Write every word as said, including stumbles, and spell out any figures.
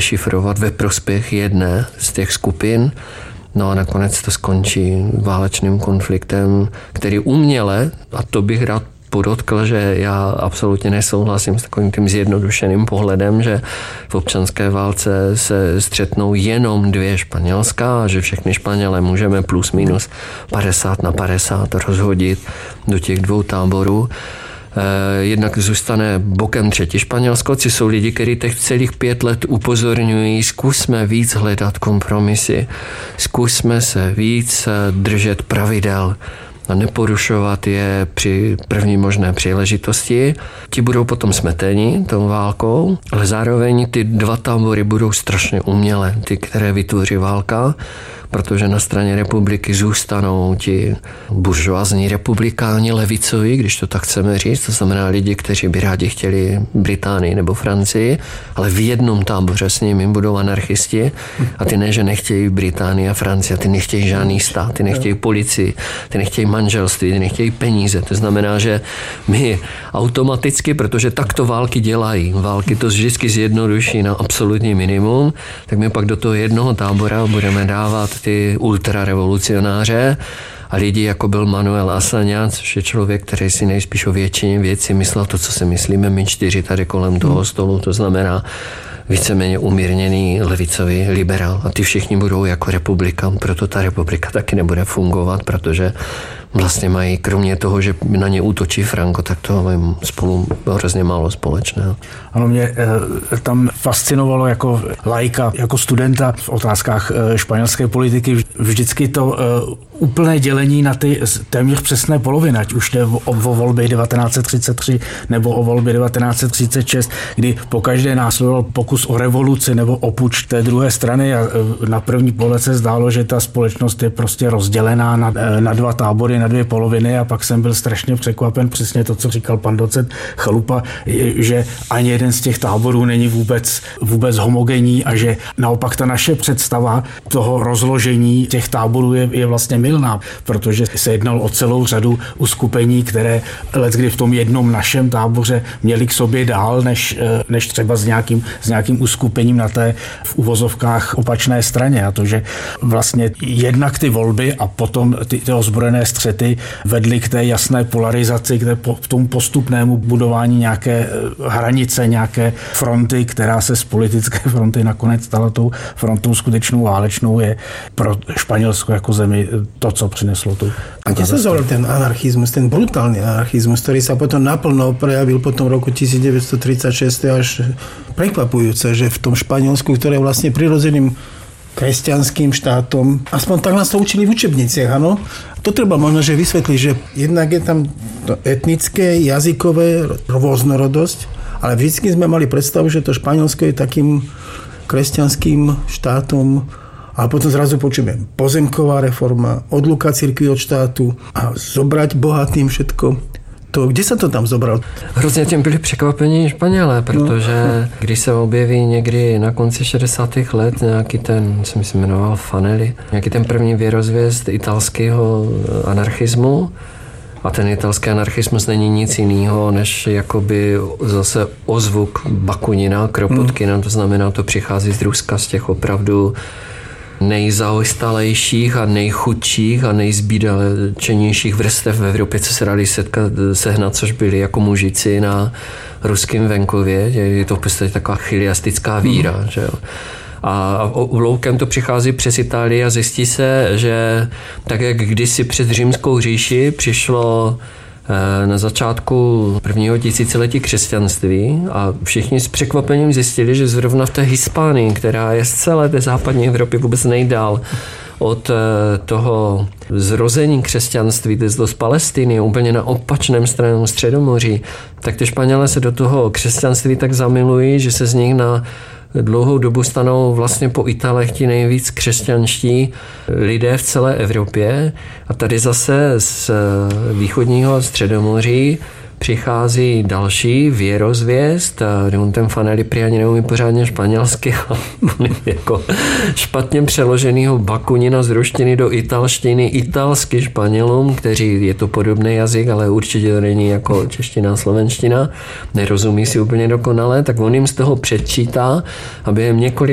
dešifrovat ve prospěch jedné z těch skupin. No a nakonec to skončí válečným konfliktem, který uměle, a to bych rád podotkl, že já absolutně nesouhlasím s takovým tím zjednodušeným pohledem, že v občanské válce se střetnou jenom dvě Španělska a že všechny Španělé můžeme plus minus padesát na padesát rozhodit do těch dvou táborů. Jednak zůstane bokem třetí Španělsko, což jsou lidi, kteří teď celých pět let upozorňují, zkusme víc hledat kompromisy, zkusme se víc držet pravidel a neporušovat je při první možné příležitosti. Ti budou potom smeteni tou válkou, ale zároveň ty dva tábory budou strašně umělé, ty, které vytvoří válka, protože na straně republiky zůstanou ti buržoázní republikáni levicoví, když to tak chceme říct, to znamená lidi, kteří by rádi chtěli Británii nebo Francii, ale v jednom táboře s nimi budou anarchisti a ty ne, že nechtějí Británii a Francii, ty nechtějí žádný stát, ty nechtějí policii, ty nechtějí manželství, ty nechtějí peníze. To znamená, že my automaticky, protože takto války dělají, války to vždycky zjednoduší na absolutní minimum, tak my pak do toho jednoho tábora budeme dávat ty ultrarevolucionáře a lidi, jako byl Manuel Azaña, což je člověk, který si nejspíš o většině věcí myslel to, co si myslíme my čtyři tady kolem toho stolu, to znamená víceméně umírněný levicový liberál. A ty všichni budou jako republika, proto ta republika taky nebude fungovat, protože vlastně mají, kromě toho, že na ně útočí Franco, tak to mají spolu hrozně málo společného. Ano, mě e, tam fascinovalo jako laika, jako studenta v otázkách e, španělské politiky vždycky to e, úplné dělení na ty téměř přesné poloviny, ať už jde o, o volby devatenáct set třicet tři nebo o volby devatenáct set třicet šest, kdy pokaždé následoval pokus o revoluci nebo o puč té druhé strany a e, na první pohled se zdálo, že ta společnost je prostě rozdělená na, e, na dva tábory, na dvě poloviny a pak jsem byl strašně překvapen, přesně to, co říkal pan docent Chalupa, že ani jeden z těch táborů není vůbec, vůbec homogenní a že naopak ta naše představa toho rozložení těch táborů je, je vlastně mylná, protože se jednalo o celou řadu uskupení, které leckdy v tom jednom našem táboře měli k sobě dál, než, než třeba s nějakým, s nějakým uskupením na té v uvozovkách opačné straně. A to, že vlastně jednak ty volby a potom ty, ty ozbrojené střety vedly k té jasné polarizaci, k, té, k tomu postupnému budování nějaké hranice, nějaké fronty, která se z politické fronty nakonec stala tou frontou skutečnou válečnou, je pro Španělsko jako zemi to, co přineslo tu. A kde sa zobral ten anarchizmus, ten brutálny anarchizmus, ktorý sa potom naplno prejavil potom v roku devätnásť tridsaťšesť až prekvapujúce, že v tom Španielsku, ktoré je vlastne prirodzeným kresťanským štátom, aspoň tak nás to učili v učebniciach, áno? To treba možno, že vysvetliť, že jednak je tam etnické, jazykové rôznorodosť, ale vždycky sme mali predstavu, že to Španielsko je takým kresťanským štátom. A potom zrazu počujeme pozemková reforma, odluka cirkvi od štátu a zobrať bohatým všetko. To, kde se to tam zobral? Hrozně tím byli překvapení Španělé, protože no. Když se objeví někdy na konci šedesátých let nějaký ten, jsem si jmenoval Fanelli, nějaký ten první věrozvěst italského anarchismu, a ten italský anarchismus není nic jiného, než jakoby zase ozvuk Bakunina, Kropotkina, to znamená, to přichází z Ruska, z těch opravdu nejzaostalejších a nejchudších a nejzbídalečenějších vrstev v Evropě, co se dali setkat, sehnat, což byli jako mužici na ruském venkově. Je to v podstatě taková chiliastická víra. Mm. Že jo. A loukem to přichází přes Itálii a zjistí se, že tak jak kdysi před římskou říši přišlo na začátku prvního tisíciletí křesťanství a všichni s překvapením zjistili, že zrovna v té Hispánii, která je z celé té západní Evropy vůbec nejdál od toho zrození křesťanství, to z Palestiny, úplně na opačném straně Středomoří, tak ty Španělé se do toho křesťanství tak zamilují, že se z nich na dlouhou dobu stanou vlastně po Italech ti nejvíc křesťanští lidé v celé Evropě. A tady zase z východního Středomoří přichází další věrozvěst. Ten Fanelli prý ani neumí pořádně španělsky. Jako špatně přeloženýho Bakunina z ruštiny do italštiny italsky Španělům, kteří je to podobný jazyk, ale určitě to není jako čeština a slovenština. Nerozumí si úplně dokonale, tak on jim z toho předčítá, aby jim několik